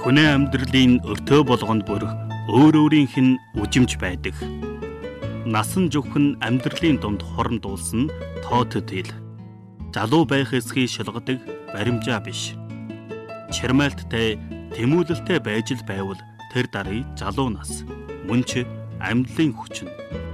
Хүнээ амьдралын өртөө болгонд бүр өөр өөрийнх нь үжимж байдаг. Насан жухин амьдралын дунд хорон дуулсан тоот тэл. Залуу байх эсхий шалгадаг баримжаа биш. Чирмайлттай, тэмүүлэлтэй байж л байвал тэр дарыг залуу нас. Мөн ч амьдралын хүчин.